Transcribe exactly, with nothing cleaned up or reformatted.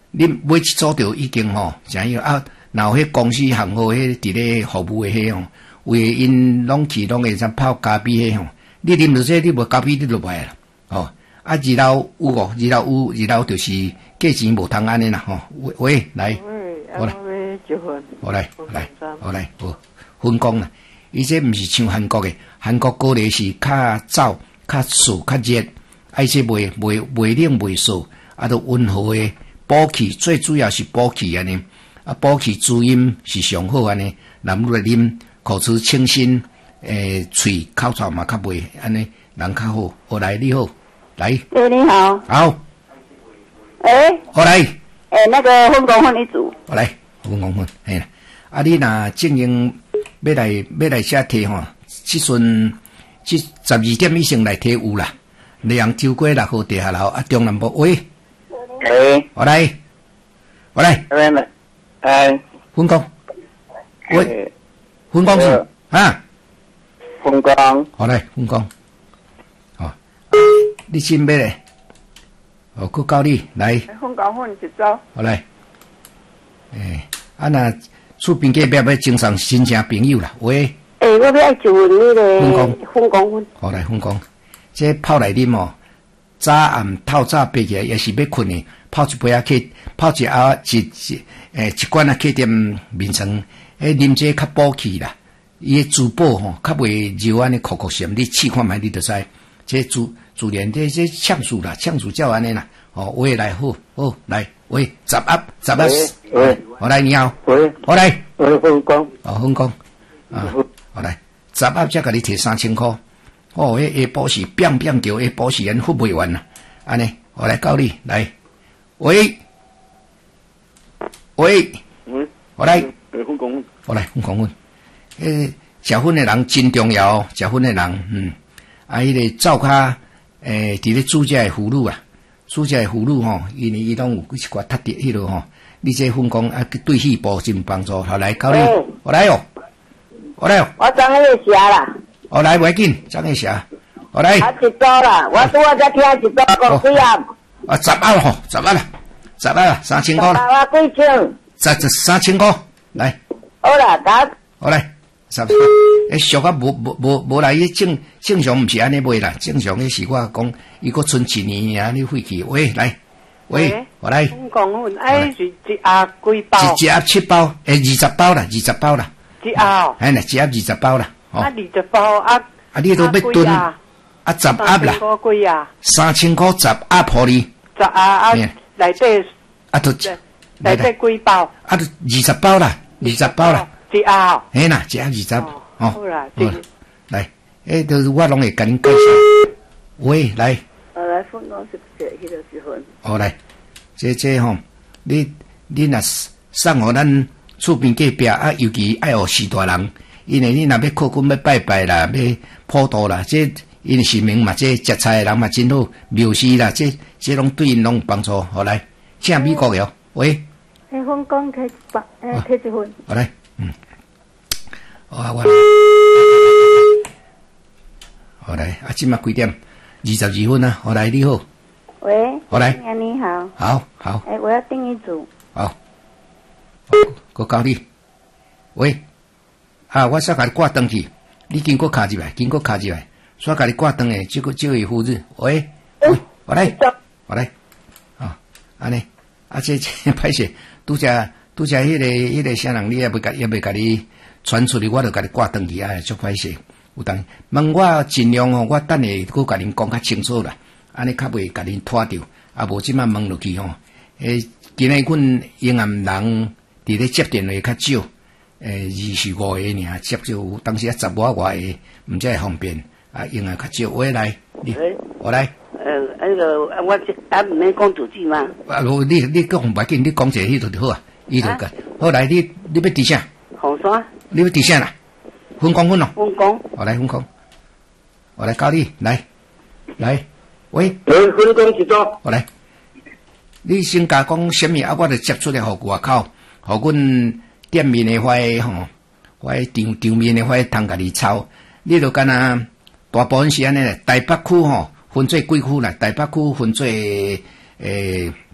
你买一组就已经吼，怎样啊？然后迄公司行号迄伫咧服务诶迄吼，为因拢去拢会使泡咖啡迄吼。你啉着这，你无咖啡你就袂啦，吼。啊，二楼有哦，二楼有，二楼就是价钱无通安尼啦，吼。喂，来， 好来，结婚， 好来，来，好来，好，分工啦。伊这毋是像韩国诶，韩国高丽是较燥、较燥、较热，啊，伊这袂袂袂冷袂燥，啊，都温和诶补气，最主要是补气安尼。啊，补气滋阴是上好安尼，人愈来啉，口齿清新，诶，喙口臭嘛较袂安尼，人较好。好来，你好，来。 哎，你好。 好。 哎。 好来。 哎，那个分工分一组。 好来，分工分，嘿啦。啊，你若正经要来要来遮摕吼，即阵即十二点以前来摕有啦。两周过六号地下楼啊，中南部喂。 喂。 好来。好来。 来来。哎， 分工，喂，分工是啊， 分工， 好来分工，好，你先买嘞，哦，佮教你来， 分工分一组， 好来，诶，啊那厝边隔壁要经常新城朋友啦，喂， 诶，我要就问你个分工， 分工分， 好来分工，这泡来啉哦，早暗透早爬起来也是要困的。泡一杯啊，去泡一啊一一诶一罐啊，去点面霜，诶啉这较补气啦。伊诶珠宝吼，较袂柔安尼酷酷咸，你试看觅你就知。这自自然这这呛素啦，呛素照安尼啦。哦，喂来好，好来喂，十盒十盒， 喂， 好来你好， 喂， 好来， 喂分工， 哦分工，啊，好来，十盒才甲你摕三千块。哦，迄下晡时变变叫下晡时人付袂完啦，安尼，我来教你来。喂，喂， 喂， 我来， 分工， 我来分工分。诶，食薰诶人真重要哦，食薰诶人，嗯，啊，迄个灶骹诶，伫咧煮食诶腐乳啊，煮食诶腐乳吼，因为伊拢有一寡特点迄落吼，你这分工啊，对细胞真帮助。好来，教你，我来哦，我来哦， 我昨日写啦， 我来，袂紧，昨日写，我来。 啊，一组啦，我拄仔才听一组讲几啊？ 啊，十盒吼，十盒啦，十盒啦，三千块啦。 十盒几千？ 十十三千块，来。 好啦，打。 好来，十块。诶，俗啊，无无无无来，正正常毋是安尼卖啦，正常诶是我讲，伊佫剩一年啊，你废去。喂，来，喂，我来。 分工分，哎，是一盒几包？ 一一盒七包，诶，二十包啦，二十包啦。 一盒。 哎呐，一盒二十包啦。 啊，二十包啊。 啊，你都要囤。啊，十盒啦， 几啊？ 三千块十盒互你。 十盒啊，内底啊，都内底几包？ 啊，都二十包啦，二十包啦。 一盒。 嘿啦，一盒二十。哦， 好啦， 来，诶，都是我拢会甲恁介绍。喂，来。 呃，来分工是这迄个时分。 哦，来，这这吼，你你若送互咱厝边隔壁啊，尤其爱互四大人，因为你若要靠近要拜拜啦，要普渡啦，这。因是名嘛，这食菜诶人嘛真好，庙事啦，这这拢对因拢有帮助。好来，请美国哟，喂。 迄分工摕一百，诶，摕一份。 好来，嗯，好啊，我。好来，啊，今嘛几点？二十二分啊。好来，你好。 喂。 好来。 你好。 好好。 诶，我要订一组。 好。我教你。喂。啊，我先甲你挂登去，你经过卡入来，经过卡入来。所以甲你挂灯诶，这个这位夫人，喂，喂，我来，我来，啊，安尼，啊，这这歹势，拄则拄则迄个迄个啥人，你也未甲也未甲你传出去，我就甲你挂灯去，哎，足歹势。有当问我尽量哦，我等下佫甲恁讲较清楚啦，安尼较袂甲恁拖着，啊，无即摆问落去吼，诶，今日阮营业人伫咧接电话较少，诶，二十五个尔接少，当时啊十外外个，毋则会方便。啊，用啊较少，我来，你，我来。 呃，那个我啊，唔免讲主句吗？ 啊，你你讲唔要紧，你讲一下迄度就好啊，伊就个。好来，你你要伫啥？ 红山。 你要伫啥啦？分工分咯。 分工。 我来分工，我来教你，来，来，喂。 喂，分工一组。 我来。你先甲讲什么啊？我就接出来互外口，互阮店面的块吼，块场场面的块通甲你抄。你就干那大部分是安尼咧，台北区吼分做几区啦？台北区分做诶